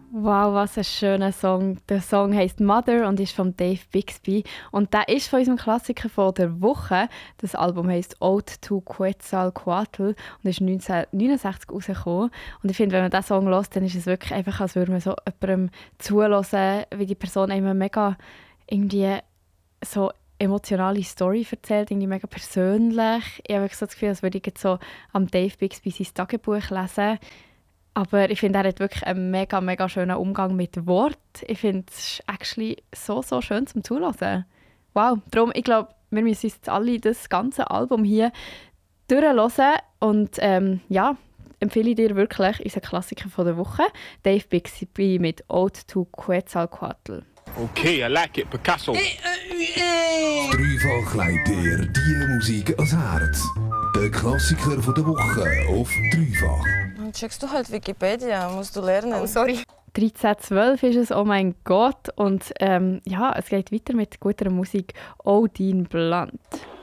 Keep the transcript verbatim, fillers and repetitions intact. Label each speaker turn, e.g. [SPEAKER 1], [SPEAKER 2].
[SPEAKER 1] Wow, was ein schöner Song. Der Song heisst «Mother» und ist von Dave Bixby. Und der ist von unserem Klassiker von der Woche. Das Album heisst «Ode to Quetzalcoatl» und ist neunzehnhundertneunundsechzig rausgekommen. Und ich finde, wenn man diesen Song hört, dann ist es wirklich einfach, als würde man so jemandem zuhören, wie die Person einem mega irgendwie so emotionale Story erzählt, irgendwie mega persönlich. Ich habe wirklich so das Gefühl, als würde ich jetzt so am Dave Bixby sein Tagebuch lesen. Aber ich finde, er hat wirklich einen mega, mega schönen Umgang mit Wort. Ich finde es actually so, so schön zum Zuhören. Wow, darum, ich glaube, wir müssen uns jetzt alle das ganze Album hier durchhören. Und ähm, ja, empfehle ich dir wirklich unseren Klassiker von der Woche, Dave Bixby mit «Ode to Quetzalcoatl».
[SPEAKER 2] Okay, I like it, Picasso.
[SPEAKER 3] Dreifach legt dir die Musik ans Herz. Der Klassiker von der Woche auf Dreifach.
[SPEAKER 4] Dann checkst du halt Wikipedia, musst du lernen.
[SPEAKER 5] Oh, sorry.
[SPEAKER 1] dreizehn zwölf ist es, oh mein Gott. Und ähm, ja, es geht weiter mit guter Musik. Odin Blunt.